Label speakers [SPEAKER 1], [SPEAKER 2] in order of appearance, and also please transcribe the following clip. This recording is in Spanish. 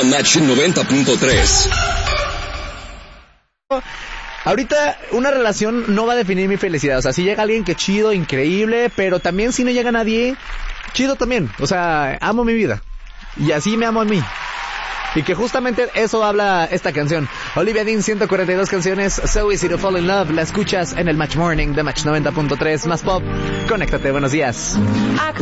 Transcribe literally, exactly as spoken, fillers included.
[SPEAKER 1] The Match noventa punto tres.
[SPEAKER 2] Ahorita una relación no va a definir mi felicidad. O sea, si llega alguien que chido, increíble, pero también si no llega nadie, chido también. O sea, amo mi vida. Y así me amo a mí. Y que justamente eso habla esta canción. Olivia Dean, ciento cuarenta y dos canciones, So Easy to Fall in Love. La escuchas en el Match Morning de Match noventa punto tres, más pop. Conéctate, buenos días.